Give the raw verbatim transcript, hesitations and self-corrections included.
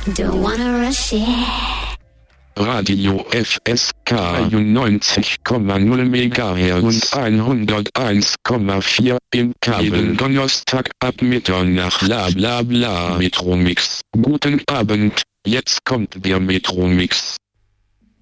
Don't wanna rush it. Radio F S K einundneunzig Komma null Megahertz und hunderteins Komma vier im Kabel. Jeden Donnerstag ab Mitternacht. Bla bla bla. Metromix. Guten Abend, jetzt kommt der Metromix.